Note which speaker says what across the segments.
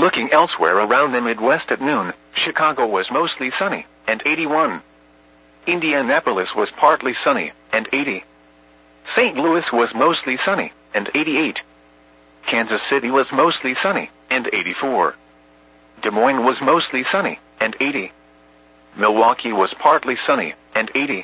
Speaker 1: Looking elsewhere around the Midwest at noon, Chicago was mostly sunny, and 81. Indianapolis was partly sunny, and 80. St. Louis was mostly sunny, and 88. Kansas City was mostly sunny, and 84. Des Moines was mostly sunny, and 80. Milwaukee was partly sunny, and 80.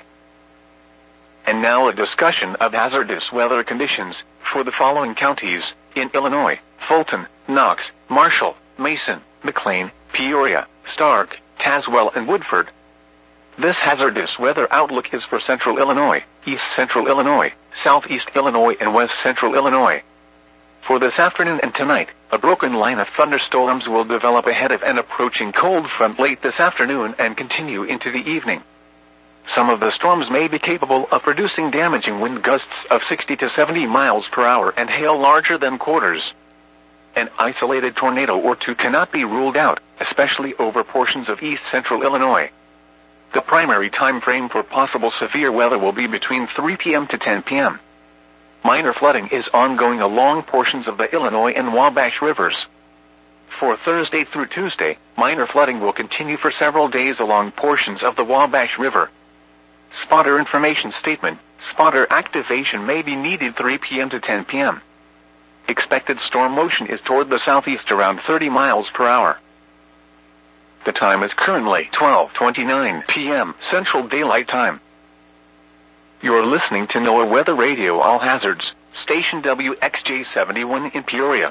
Speaker 1: And now a discussion of hazardous weather conditions for the following counties in Illinois: Fulton, Knox, Marshall, Mason, McLean, Peoria, Stark, Tazewell, and Woodford. This hazardous weather outlook is for Central Illinois, East Central Illinois, Southeast Illinois, and West Central Illinois. For this afternoon and tonight, a broken line of thunderstorms will develop ahead of an approaching cold front late this afternoon and continue into the evening. Some of the storms may be capable of producing damaging wind gusts of 60 to 70 miles per hour and hail larger than quarters. An isolated tornado or two cannot be ruled out, especially over portions of East Central Illinois. The primary time frame for possible severe weather will be between 3 p.m. to 10 p.m. Minor flooding is ongoing along portions of the Illinois and Wabash rivers. For Thursday through Tuesday, minor flooding will continue for several days along portions of the Wabash River. Spotter information statement: spotter activation may be needed 3 p.m. to 10 p.m. Expected storm motion is toward the southeast around 30 miles per hour. The time is currently 12:29 p.m. Central Daylight Time. You're listening to NOAA Weather Radio All Hazards, station WXJ71 in Peoria.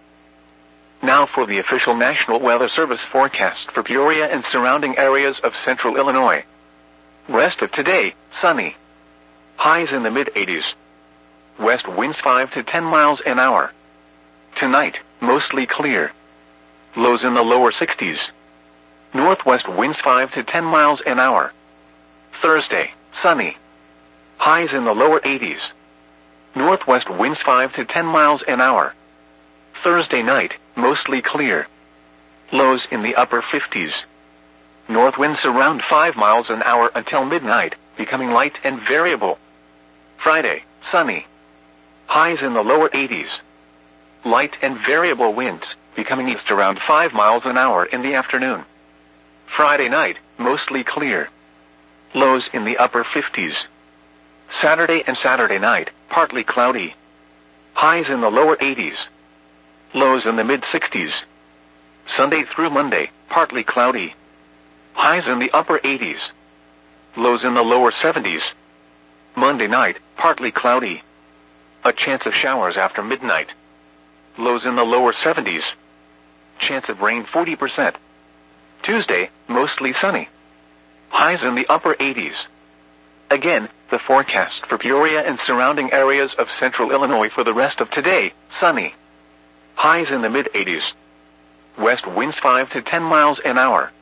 Speaker 1: Now for the official National Weather Service forecast for Peoria and surrounding areas of Central Illinois. Rest of today, sunny. Highs in the mid-80s. West winds 5 to 10 miles an hour. Tonight, mostly clear. Lows in the lower 60s. Northwest winds 5 to 10 miles an hour. Thursday, sunny. Highs in the lower 80s. Northwest winds 5 to 10 miles an hour. Thursday night, mostly clear. Lows in the upper 50s. North winds around 5 miles an hour until midnight, becoming light and variable. Friday, sunny. Highs in the lower 80s. Light and variable winds, becoming east around 5 miles an hour in the afternoon. Friday night, mostly clear. Lows in the upper 50s. Saturday and Saturday night, partly cloudy. Highs in the lower 80s. Lows in the mid-60s. Sunday through Monday, partly cloudy. Highs in the upper 80s. Lows in the lower 70s. Monday night, partly cloudy. A chance of showers after midnight. Lows in the lower 70s. Chance of rain 40%. Tuesday, mostly sunny. Highs in the upper 80s. Again, the forecast for Peoria and surrounding areas of Central Illinois for the rest of today: sunny. Highs in the mid-80s. West winds 5 to 10 miles an hour.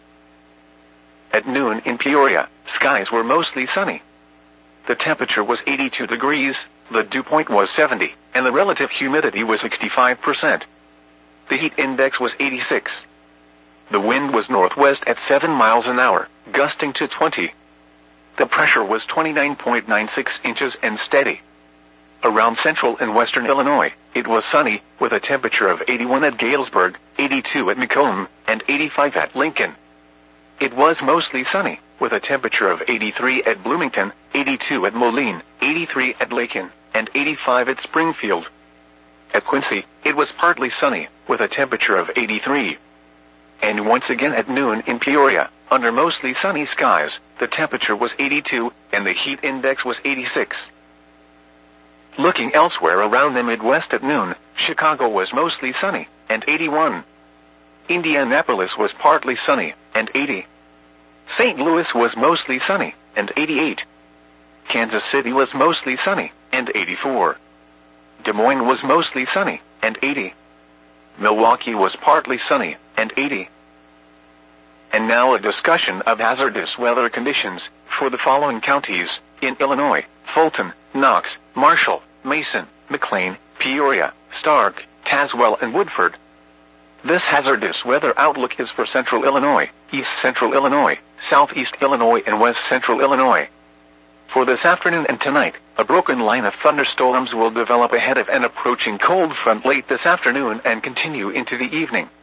Speaker 1: At noon in Peoria, skies were mostly sunny. The temperature was 82 degrees, the dew point was 70, and the relative humidity was 65%. The heat index was 86. The wind was northwest at 7 miles an hour, gusting to 20. The pressure was 29.96 inches and steady. Around central and western Illinois, it was sunny, with a temperature of 81 at Galesburg, 82 at Macomb, and 85 at Lincoln. It was mostly sunny, with a temperature of 83 at Bloomington, 82 at Moline, 83 at Lakin, and 85 at Springfield. At Quincy, it was partly sunny, with a temperature of 83. And once again at noon in Peoria, under mostly sunny skies, the temperature was 82, and the heat index was 86. Looking elsewhere around the Midwest at noon, Chicago was mostly sunny, and 81. Indianapolis was partly sunny, and 80. St. Louis was mostly sunny, and 88. Kansas City was mostly sunny, and 84. Des Moines was mostly sunny, and 80. Milwaukee was partly sunny, and 80. And now a discussion of hazardous weather conditions for the following counties in Illinois: Fulton, Knox, Marshall, Mason, McLean, Peoria, Stark, Tazewell, and Woodford. This hazardous weather outlook is for Central Illinois, East Central Illinois, Southeast Illinois, and West Central Illinois. For this afternoon and tonight, a broken line of thunderstorms will develop ahead of an approaching cold front late this afternoon and continue into the evening.